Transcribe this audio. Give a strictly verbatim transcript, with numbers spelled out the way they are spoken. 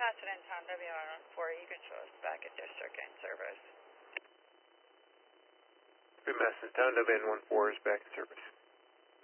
pass it in Tom W one one four. You can show us back at district and service. Good message. Tom W one one four is back in service.